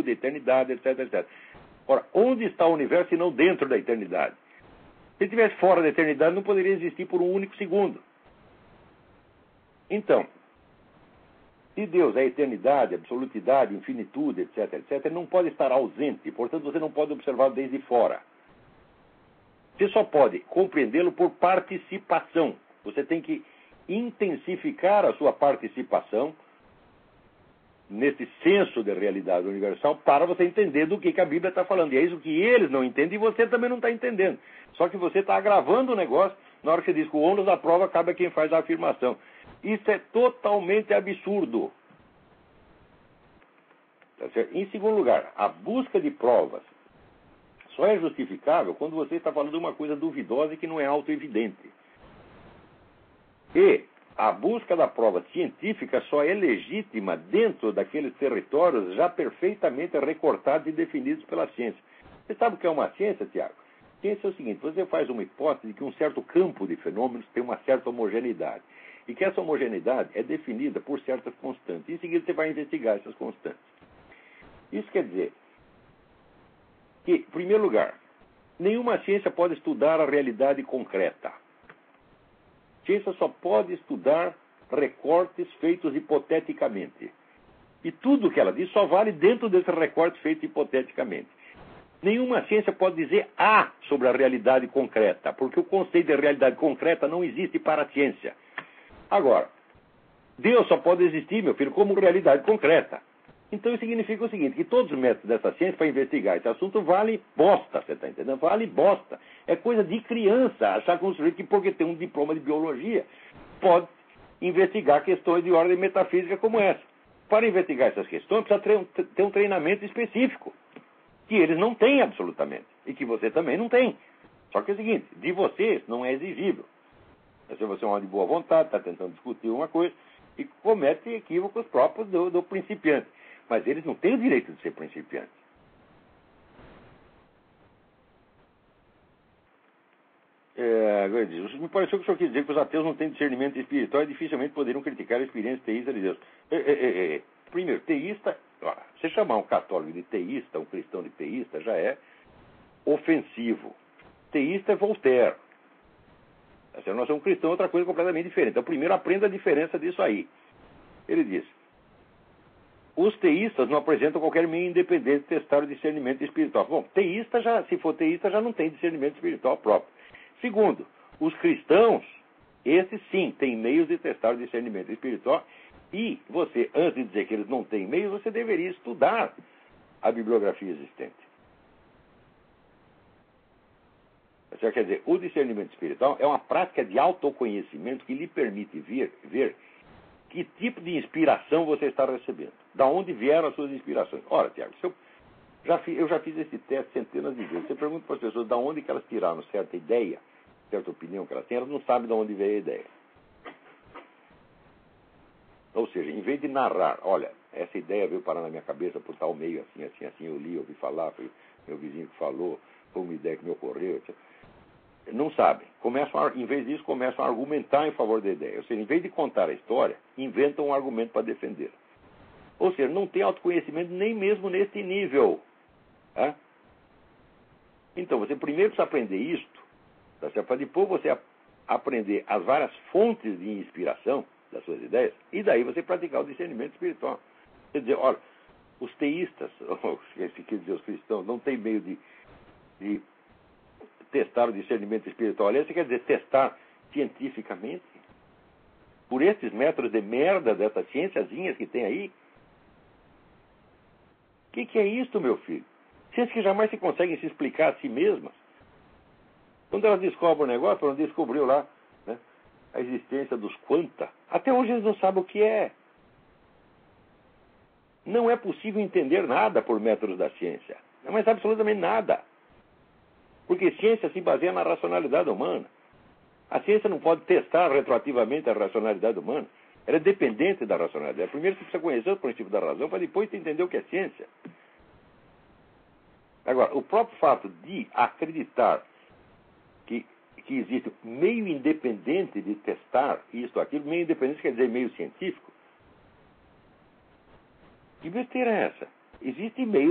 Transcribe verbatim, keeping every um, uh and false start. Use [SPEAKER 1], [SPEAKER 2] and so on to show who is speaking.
[SPEAKER 1] finitude, eternidade, etc, etcétera. Ora, onde está o universo se não dentro da eternidade? Se estivesse fora da eternidade, não poderia existir por um único segundo. Então, se Deus é eternidade, absolutidade, infinitude, etc, etcétera, ele não pode estar ausente, portanto você não pode observá-lo desde fora. Você só pode compreendê-lo por participação. Você tem que intensificar a sua participação nesse senso de realidade universal para você entender do que, que a Bíblia está falando. E é isso que eles não entendem e você também não está entendendo. Só que você está agravando o negócio na hora que você diz que o ônus da prova cabe a quem faz a afirmação. Isso é totalmente absurdo. Tá certo? Em segundo lugar, a busca de provas só é justificável quando você está falando de uma coisa duvidosa e que não é autoevidente. E a busca da prova científica só é legítima dentro daqueles territórios já perfeitamente recortados e definidos pela ciência. Você sabe o que é uma ciência, Tiago? Ciência é o seguinte: você faz uma hipótese de que um certo campo de fenômenos tem uma certa homogeneidade. E que essa homogeneidade é definida por certas constantes. Em seguida, você vai investigar essas constantes. Isso quer dizer que, em primeiro lugar, nenhuma ciência pode estudar a realidade concreta. A ciência só pode estudar recortes feitos hipoteticamente. E tudo o que ela diz só vale dentro desses recortes feitos hipoteticamente. Nenhuma ciência pode dizer A sobre a realidade concreta, porque o conceito de realidade concreta não existe para a ciência. Agora, Deus só pode existir, meu filho, como realidade concreta. Então isso significa o seguinte, que todos os métodos dessa ciência para investigar esse assunto valem bosta, você está entendendo? Vale bosta. É coisa de criança achar que um sujeito que, porque tem um diploma de biologia, pode investigar questões de ordem metafísica como essa. Para investigar essas questões, precisa ter um treinamento específico, que eles não têm absolutamente, e que você também não tem. Só que é o seguinte, de vocês não é exigível. Se você é um homem de boa vontade, está tentando discutir uma coisa, e comete equívocos próprios do, do principiante. Mas eles não têm o direito de ser principiantes. É, me pareceu que o senhor quis dizer que os ateus não têm discernimento espiritual e dificilmente poderiam criticar a experiência teísta de Deus. É, é, é, é. Primeiro, teísta, ó, você chamar um católico de teísta, um cristão de teísta, já é ofensivo. Teísta é Voltaire. Se nós somos cristãos, outra coisa completamente diferente. Então, primeiro, aprenda a diferença disso aí. Ele diz: os teístas não apresentam qualquer meio independente de testar o discernimento espiritual. Bom, teísta já, se for teísta, já não tem discernimento espiritual próprio. Segundo, os cristãos, esses sim, têm meios de testar o discernimento espiritual. E você, antes de dizer que eles não têm meios, você deveria estudar a bibliografia existente. Quer dizer, o discernimento espiritual é uma prática de autoconhecimento que lhe permite ver, ver que tipo de inspiração você está recebendo. Da onde vieram as suas inspirações. Ora, Tiago, eu já, fiz, eu já fiz esse teste centenas de vezes. Você pergunta para as pessoas de onde que elas tiraram certa ideia, certa opinião que elas têm, elas não sabem de onde veio a ideia. Ou seja, em vez de narrar, olha, essa ideia veio parar na minha cabeça por tal meio, assim, assim, assim, eu li, ouvi falar, foi meu vizinho que falou, foi uma ideia que me ocorreu, etcétera. Não sabem. Começam a, em vez disso, começam a argumentar em favor da ideia. Ou seja, em vez de contar a história, inventam um argumento para defender. Ou seja, não tem autoconhecimento nem mesmo nesse nível. Tá? Então, você primeiro precisa aprender isto, tá certo? Para depois você a, aprender as várias fontes de inspiração das suas ideias, e daí você praticar o discernimento espiritual. Quer dizer, olha, os teístas, ou se quer dizer os cristãos, não têm meio de... de testar o discernimento espiritual. Aliás, você quer dizer testar cientificamente? Por esses métodos de merda dessas ciênciazinhas que tem aí? O que, que é isso, meu filho? Ciências que jamais se conseguem se explicar a si mesmas. Quando elas descobrem o negócio, elas descobriu lá, né, a existência dos quanta. Até hoje eles não sabem o que é. Não é possível entender nada por métodos da ciência. Não é absolutamente nada. Porque ciência se baseia na racionalidade humana. A ciência não pode testar retroativamente a racionalidade humana. Ela é dependente da racionalidade. Primeiro você precisa conhecer o princípio da razão para depois entender o que é ciência. Agora, o próprio fato de acreditar que, que existe meio independente de testar isto ou aquilo, meio independente quer dizer meio científico. Que besteira é essa? Existe meio